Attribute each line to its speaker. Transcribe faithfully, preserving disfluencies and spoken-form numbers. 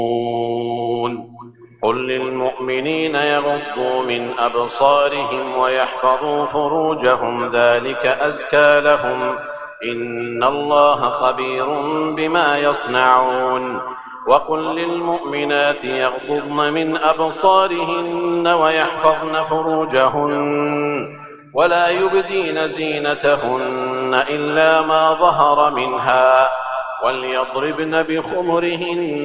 Speaker 1: قل للمؤمنين يغضوا من أبصارهم ويحفظوا فروجهم ذلك أزكى لهم إن الله خبير بما يصنعون وقل للمؤمنات يغضضن من أبصارهن ويحفظن فروجهن ولا يبدين زينتهن إلا ما ظهر منها وليضربن بخمرهن